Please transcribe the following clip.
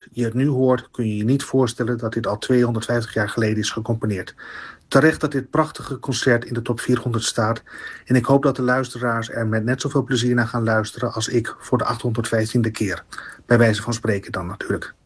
je het nu hoort, kun je je niet voorstellen dat dit al 250 jaar geleden is gecomponeerd. Terecht dat dit prachtige concert in de top 400 staat. En ik hoop dat de luisteraars er met net zoveel plezier naar gaan luisteren als ik voor de 815e keer. Bij wijze van spreken dan natuurlijk.